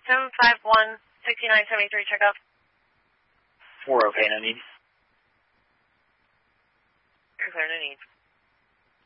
System 516973, check out. 4, okay, no need. Clear, no need.